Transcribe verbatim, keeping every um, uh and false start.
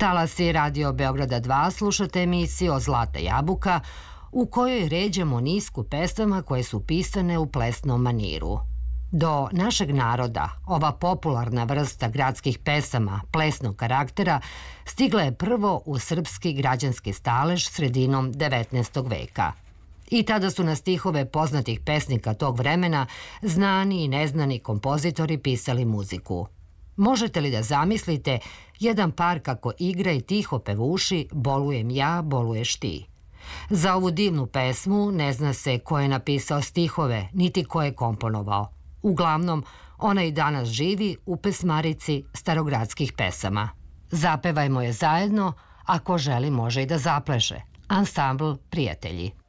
Talasi Radio Beograda dva slušate emisiju Zlata jabuka u kojoj ređamo nisku pesama koje su pisane u plesnom maniru. Do našeg naroda ova popularna vrsta gradskih pesama plesnog karaktera stigla je prvo u srpski građanski stalež sredinom devetnaestog veka. I tada su na stihove poznatih pesnika tog vremena znani i neznani kompozitori pisali muziku. Možete li da zamislite jedan par kako igra i tiho pevuši Bolujem ja, boluješ ti? Za ovu divnu pesmu ne zna se ko je napisao stihove, niti ko je komponovao. Uglavnom, ona i danas živi u pesmarici starogradskih pesama. Zapevajmo je zajedno, a ko želi može i da zapleše. Ansambl Prijatelji.